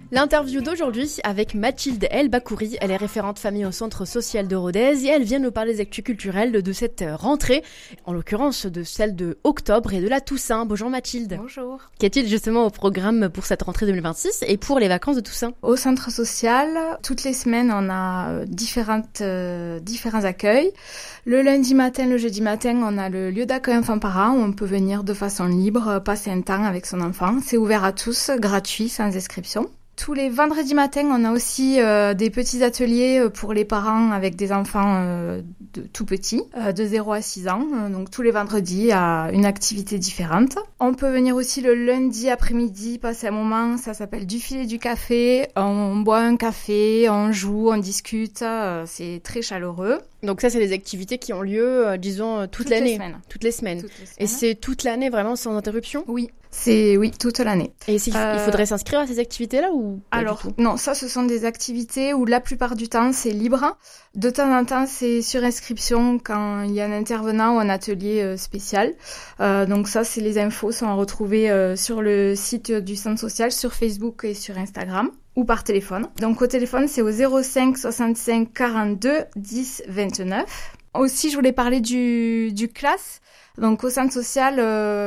L'interview d'aujourd'hui avec Mathilde El Bakouri, elle est référente famille au centre social de Rodez et elle vient nous parler des actus culturelles de cette rentrée, en l'occurrence de celle de octobre et de la Toussaint. Bonjour Mathilde. Bonjour. Qu'y a-t-il justement au programme pour cette rentrée 2026 et pour les vacances de Toussaint? Au centre social, toutes les semaines, on a différents accueils. Le lundi matin, le jeudi matin, on a le lieu d'accueil enfants-parents où on peut venir de façon libre, passer un temps avec son enfant. C'est ouvert à tous, gratuit, sans inscription. Tous les vendredis matins, on a aussi des petits ateliers pour les parents avec des enfants de tout petits, de 0 à 6 ans. Donc tous les vendredis, il y a une activité différente. On peut venir aussi le lundi après-midi, passer un moment, ça s'appelle du fil et du café. On boit un café, on joue, on discute, c'est très chaleureux. Donc ça, c'est des activités qui ont lieu, disons, toute l'année. Toutes les semaines. Et c'est toute l'année vraiment sans interruption? Oui. Oui, toute l'année. Et il faudrait s'inscrire à ces activités-là ou pas du tout? Non, ça ce sont des activités où la plupart du temps c'est libre. De temps en temps c'est sur inscription quand il y a un intervenant ou un atelier spécial. Donc ça, c'est les infos sont à retrouver sur le site du centre social, sur Facebook et sur Instagram ou par téléphone. Donc au téléphone c'est au 05 65 42 10 29. Aussi, je voulais parler du CLAS. Donc au centre social,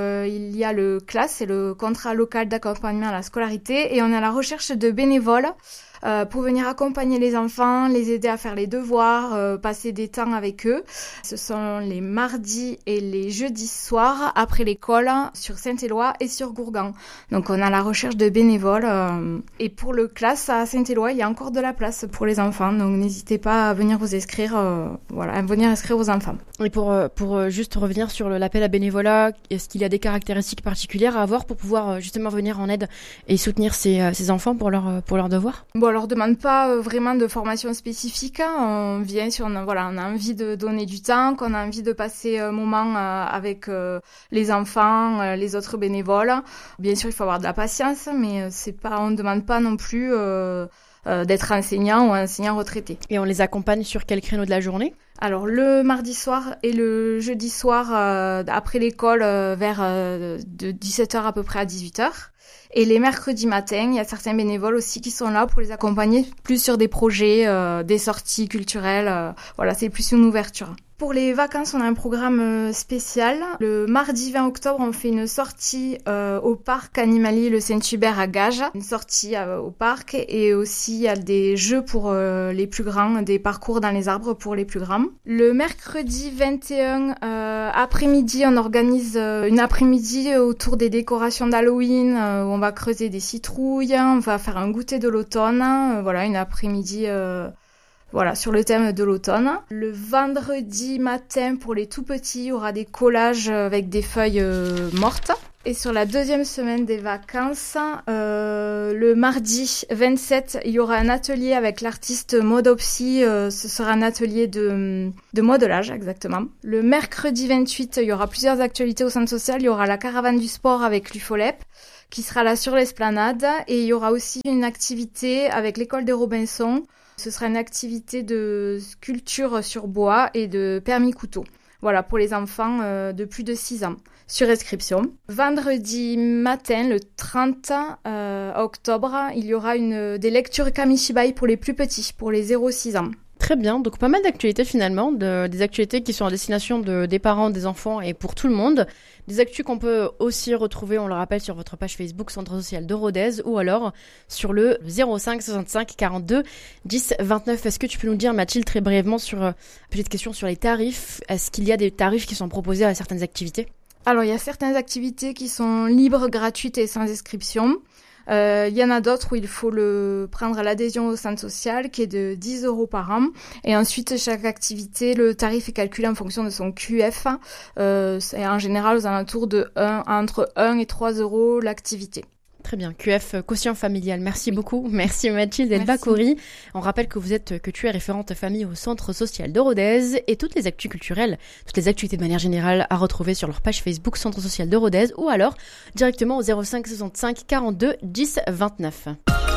il y a le CLAS, c'est le contrat local d'accompagnement à la scolarité, et on est à la recherche de bénévoles pour venir accompagner les enfants, les aider à faire les devoirs, passer des temps avec eux. Ce sont les mardis et les jeudis soirs après l'école sur Saint-Éloi et sur Gourgan. Donc on a la recherche de bénévoles. Et pour le CLAS à Saint-Éloi, il y a encore de la place pour les enfants. Donc n'hésitez pas à venir vous inscrire, à venir inscrire vos enfants. Et pour juste revenir sur l'appel à bénévolat, est-ce qu'il y a des caractéristiques particulières à avoir pour pouvoir justement venir en aide et soutenir ces enfants pour leurs devoirs? On leur demande pas vraiment de formation spécifique. On vient on a envie de donner du temps, qu'on a envie de passer un moment avec les enfants, les autres bénévoles. Bien sûr, il faut avoir de la patience, mais on ne demande pas non plus d'être enseignant ou enseignant retraité. Et on les accompagne sur quel créneau de la journée? Alors le mardi soir et le jeudi soir après l'école vers de 17h à peu près à 18h. Et les mercredis matins, il y a certains bénévoles aussi qui sont là pour les accompagner plus sur des projets, des sorties culturelles. C'est plus une ouverture. Pour les vacances, on a un programme spécial. Le mardi 20 octobre, on fait une sortie au parc animalier Le Saint-Hubert à Gages. Une sortie au parc, et aussi il y a des jeux pour les plus grands, des parcours dans les arbres pour les plus grands. Le mercredi 21 après-midi, on organise une après-midi autour des décorations d'Halloween où on va creuser des citrouilles, on va faire un goûter de l'automne. Une après-midi... sur le thème de l'automne. Le vendredi matin, pour les tout petits, il y aura des collages avec des feuilles mortes. Et sur la deuxième semaine des vacances, le mardi 27, il y aura un atelier avec l'artiste Modopsy. Ce sera un atelier de modelage, exactement. Le mercredi 28, il y aura plusieurs actualités au centre social. Il y aura la caravane du sport avec l'UFOLEP, qui sera là sur l'esplanade. Et il y aura aussi une activité avec l'école des Robinson. Ce sera une activité de sculpture sur bois et de permis couteau. Pour les enfants de plus de 6 ans, sur inscription. Vendredi matin, le 30 octobre, il y aura des lectures Kamishibai pour les plus petits, pour les 0-6 ans. Très bien, donc pas mal d'actualités finalement, des actualités qui sont à destination des parents, des enfants et pour tout le monde. Des actus qu'on peut aussi retrouver, on le rappelle, sur votre page Facebook Centre Social de Rodez ou alors sur le 05 65 42 10 29. Est-ce que tu peux nous dire, Mathilde, très brièvement petite question sur les tarifs. Est-ce qu'il y a des tarifs qui sont proposés à certaines activités? Alors, il y a certaines activités qui sont libres, gratuites et sans inscription. Il y en a d'autres où il faut prendre l'adhésion au centre social qui est de 10 € par an. Et ensuite, chaque activité, le tarif est calculé en fonction de son QF. C'est en général aux alentours entre 1 et 3 € l'activité. Très bien, QF, quotient familial. Merci beaucoup. Merci Mathilde El Bakouri. On rappelle que tu es référente famille au centre social de Rodez, et toutes les actus culturelles, toutes les activités de manière générale à retrouver sur leur page Facebook Centre social de Rodez ou alors directement au 05 65 42 10 29.